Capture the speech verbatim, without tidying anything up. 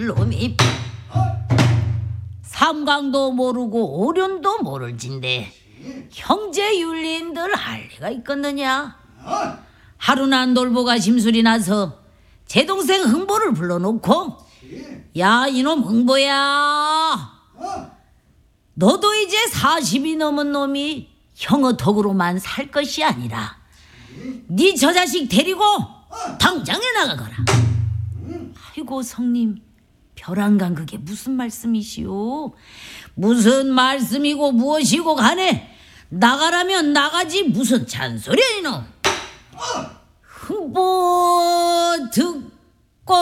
놈이 삼강도 모르고 오륜도 모를진데 형제 윤리인들 할 리가 있겠느냐. 하루나 놀보가 심술이 나서 제 동생 흥보를 불러놓고 야 이놈 흥보야, 너도 이제 사십이 넘은 놈이 형의 덕으로만 살 것이 아니라 네 저 자식 데리고 당장에 나가거라. 아이고 성님, 벼랑간 그게 무슨 말씀이시오? 무슨 말씀이고 무엇이고 간에 나가라면 나가지 무슨 잔소리야 이놈. 흥보 듣